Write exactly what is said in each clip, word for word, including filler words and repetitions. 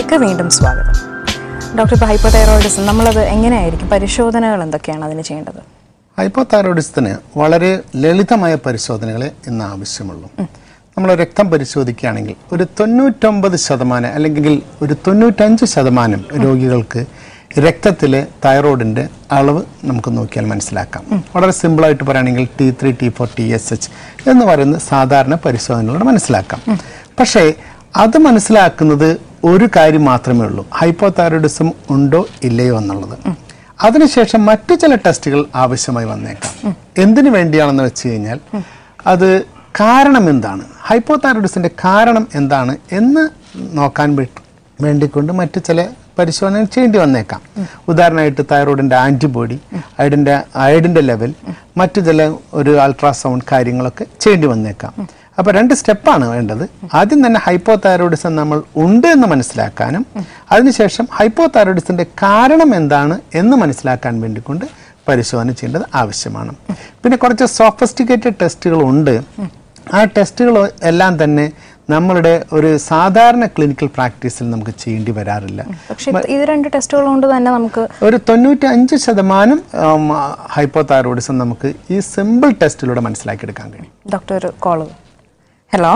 ലൈവിലേക്ക് വീണ്ടും സ്വാഗതം. ഡോക്ടർ, ഇപ്പോൾ ഹൈപ്പോതൈറോയിഡിസം നമ്മളത് എങ്ങനെയായിരിക്കും, പരിശോധനകൾ എന്തൊക്കെയാണ് അതിന് ചെയ്യേണ്ടത്? ഹൈപ്പോതൈറോയിഡിസത്തിന് വളരെ ലളിതമായ പരിശോധനകളെ ഇന്ന് ആവശ്യമുള്ളൂ. നമ്മൾ രക്തം പരിശോധിക്കുകയാണെങ്കിൽ ഒരു തൊണ്ണൂറ്റൊമ്പത് ശതമാനം അല്ലെങ്കിൽ ഒരു തൊണ്ണൂറ്റഞ്ച് ശതമാനം രോഗികൾക്ക് രക്തത്തിലെ തൈറോയിഡിൻ്റെ അളവ് നമുക്ക് നോക്കിയാൽ മനസ്സിലാക്കാം. വളരെ സിമ്പിളായിട്ട് പറയുകയാണെങ്കിൽ T three T four T S H എന്ന് പറയുന്ന സാധാരണ പരിശോധനകളോട് മനസ്സിലാക്കാം. പക്ഷേ അത് മനസ്സിലാക്കുന്നത് ഒരു കാര്യം മാത്രമേ ഉള്ളൂ, ഹൈപ്പോതൈറോയിഡിസം ഉണ്ടോ ഇല്ലയോ എന്നുള്ളത്. അതിനുശേഷം മറ്റു ചില ടെസ്റ്റുകൾ ആവശ്യമായി വന്നേക്കാം. എന്തിനു വേണ്ടിയാണെന്ന് വെച്ച് കഴിഞ്ഞാൽ അത് കാരണം എന്താണ്, ഹൈപ്പോതൈറോയിഡിസിൻ്റെ കാരണം എന്താണ് എന്ന് നോക്കാൻ വേണ്ടിക്കൊണ്ട് മറ്റു ചില പരിശോധനകൾ ചെയ്യേണ്ടി വന്നേക്കാം. ഉദാഹരണമായിട്ട് തൈറോയിഡിൻ്റെ ആൻറ്റിബോഡി, അയഡിൻ്റെ അയഡിൻ്റെ ലെവൽ, മറ്റു ചില ഒരു അൾട്രാസൗണ്ട് കാര്യങ്ങളൊക്കെ ചെയ്യേണ്ടി വന്നേക്കാം. അപ്പോൾ രണ്ട് സ്റ്റെപ്പാണ് വേണ്ടത്. ആദ്യം തന്നെ ഹൈപ്പോതൈറോയിഡിസം നമ്മൾ ഉണ്ട് എന്ന് മനസ്സിലാക്കാനും അതിനുശേഷം ഹൈപ്പോതൈറോയിഡിസിൻ്റെ കാരണം എന്താണ് എന്ന് മനസ്സിലാക്കാൻ വേണ്ടിക്കൊണ്ട് പരിശോധന ചെയ്യേണ്ടത് ആവശ്യമാണ്. പിന്നെ കുറച്ച് സോഫിസ്റ്റിക്കേറ്റഡ് ടെസ്റ്റുകളുണ്ട്. ആ ടെസ്റ്റുകൾ എല്ലാം തന്നെ നമ്മളുടെ ഒരു സാധാരണ ക്ലിനിക്കൽ പ്രാക്ടീസിൽ നമുക്ക് ചെയ്യേണ്ടി വരാറില്ല. പക്ഷേ ഇത് രണ്ട് ടെസ്റ്റുകൾ കൊണ്ട് തന്നെ നമുക്ക് ഒരു തൊണ്ണൂറ്റി അഞ്ച് ശതമാനം ഹൈപ്പോതൈറോയിഡിസം നമുക്ക് ഈ സിമ്പിൾ ടെസ്റ്റിലൂടെ മനസ്സിലാക്കിയെടുക്കാൻ കഴിയും. ഡോക്ടർ, ഒരു കോള്. ഹലോ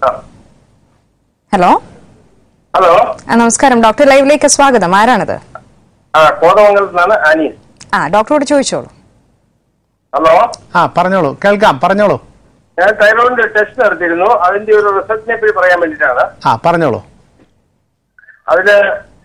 ഹലോ ഹലോ നമസ്കാരം ഡോക്ടർ, ലൈവിലേക്ക് സ്വാഗതം. ആരാണത്? ആ ഡോക്ടറോട് ചോദിച്ചോളൂ. ഹലോ ആ പറഞ്ഞോളൂ, കേൾക്കാം, പറഞ്ഞോളൂ. ഞാൻ തൈറോയിഡിന്റെ ടെസ്റ്റ് നടത്തിയിരുന്നു, അതിന്റെ ഒരു റിസൾട്ടിനെ പറ്റി പറയാൻ വേണ്ടിയിട്ടാണ്. ആ പറഞ്ഞോളൂ. അതില്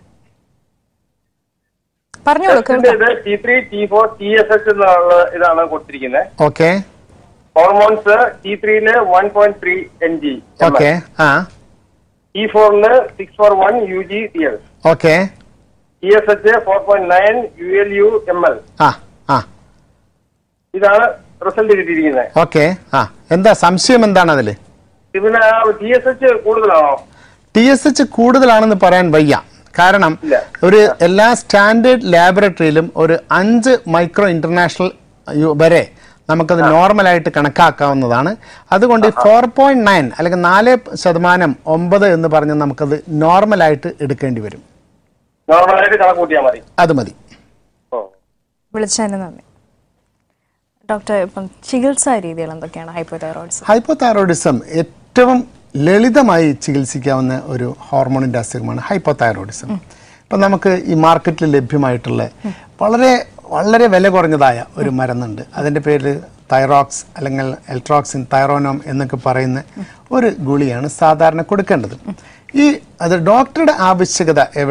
പറഞ്ഞോളൂ. T three T four T S H എന്നുള്ള ഇതാണ് കൊടുത്തിരിക്കുന്നത്. Okay. Hormones T ത്രീയില് one point three N G, okay. ആ T ഫോറിന് six four one U G T L, okay. T S H four point nine U L U M L. ആ ആ ഇതാണ് result കിട്ടിയിരിക്കുന്നത്. Okay. ആ എന്താ സംശയം, എന്താണ് അതിൽ? പിന്നെ ടി എസ് എച്ച് കൂടുതലാണോ? ടി എസ് എച്ച് കൂടുതലാണെന്ന് പറയാൻ വയ്യ. കാരണം ഒരു എല്ലാ സ്റ്റാൻഡേർഡ് ലാബറട്ടറിയിലും ഒരു അഞ്ച് മൈക്രോ ഇന്റർനാഷണൽ വരെ നമുക്കത് നോർമലായിട്ട് കണക്കാക്കാവുന്നതാണ്. അതുകൊണ്ട് ഫോർ പോയിന്റ് നയൻ അല്ലെങ്കിൽ നാല് ശതമാനം ഒമ്പത് എന്ന് പറഞ്ഞ് നമുക്കത് നോർമലായിട്ട് എടുക്കേണ്ടി വരും. നോർമലായിട്ട് കണക്ക് കൂട്ടിയാൽ മതി. അത് മതി. വിളിച്ചതിന് നന്ദി. ഡോക്ടർ, ഇപ്പം ചികിത്സാ രീതികൾ എന്തൊക്കെയാണ് ഹൈപ്പോതൈറോയിഡിസം? ഹൈപ്പോതൈറോയിഡിസം ഏറ്റവും ലളിതമായി ചികിത്സിക്കാവുന്ന ഒരു ഹോർമോണിൻ്റെ അസുഖമാണ് ഹൈപ്പോതൈറോയിഡിസം. ഇപ്പം നമുക്ക് ഈ മാർക്കറ്റിൽ ലഭ്യമായിട്ടുള്ള വളരെ വളരെ വില കുറഞ്ഞതായ ഒരു മരുന്നുണ്ട്. അതിൻ്റെ പേര് തൈറോക്സ് അല്ലെങ്കിൽ എൽട്രോക്സിൻ, തൈറോനോം എന്നൊക്കെ പറയുന്ന ഒരു ഗുളിയാണ് സാധാരണ കൊടുക്കേണ്ടത്. ഈ അത് ഡോക്ടറുടെ ആവശ്യകത